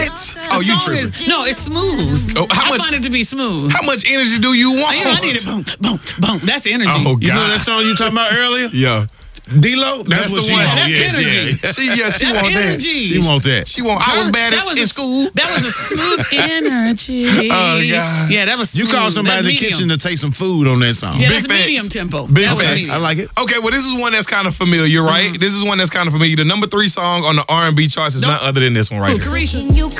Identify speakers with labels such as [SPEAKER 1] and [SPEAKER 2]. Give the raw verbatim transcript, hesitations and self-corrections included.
[SPEAKER 1] Oh, you
[SPEAKER 2] song
[SPEAKER 1] tripping.
[SPEAKER 2] is- no, it's smooth.
[SPEAKER 1] Oh, how
[SPEAKER 2] I
[SPEAKER 1] much-
[SPEAKER 2] find it to be smooth.
[SPEAKER 1] How much energy do you want?
[SPEAKER 2] I, I need it. Boom, boom, boom. That's energy.
[SPEAKER 1] Oh, God.
[SPEAKER 3] You know that song you talking about earlier?
[SPEAKER 1] Yeah.
[SPEAKER 3] D-Lo? That's,
[SPEAKER 1] That's
[SPEAKER 3] what
[SPEAKER 1] the
[SPEAKER 3] she
[SPEAKER 1] one.
[SPEAKER 3] want.
[SPEAKER 2] That's
[SPEAKER 3] yeah,
[SPEAKER 2] energy.
[SPEAKER 3] yeah.
[SPEAKER 1] She, yeah, she
[SPEAKER 2] That's
[SPEAKER 1] want
[SPEAKER 2] energy.
[SPEAKER 3] She want that.
[SPEAKER 1] that. She want. I was bad
[SPEAKER 2] that
[SPEAKER 1] at
[SPEAKER 2] was
[SPEAKER 1] in
[SPEAKER 2] a,
[SPEAKER 1] school.
[SPEAKER 2] That was a smooth energy.
[SPEAKER 1] Oh, God.
[SPEAKER 2] Yeah, that was
[SPEAKER 3] You
[SPEAKER 2] smooth.
[SPEAKER 3] call somebody in
[SPEAKER 2] That's
[SPEAKER 3] the
[SPEAKER 2] medium.
[SPEAKER 3] kitchen to take some food on that song.
[SPEAKER 2] Yeah,
[SPEAKER 1] Big
[SPEAKER 2] that's
[SPEAKER 1] facts.
[SPEAKER 2] medium tempo.
[SPEAKER 1] Big
[SPEAKER 2] That was
[SPEAKER 1] facts.
[SPEAKER 2] medium.
[SPEAKER 3] I like it.
[SPEAKER 1] Okay, well, this is one that's kind of familiar, right?
[SPEAKER 2] Mm-hmm.
[SPEAKER 1] This is one that's kind of familiar. The number three song on the R and B charts is
[SPEAKER 2] Don't-
[SPEAKER 1] none other than this one right
[SPEAKER 2] Ooh,
[SPEAKER 1] here.
[SPEAKER 2] Carisha.